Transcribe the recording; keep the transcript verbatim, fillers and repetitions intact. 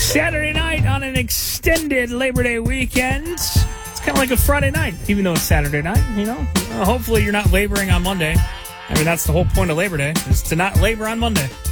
Saturday night on an extended Labor Day weekend. It's kind of like a Friday night, even though it's Saturday night, you know. Uh, hopefully you're not laboring on Monday. I mean, that's the whole point of Labor Day, is to not labor on Monday.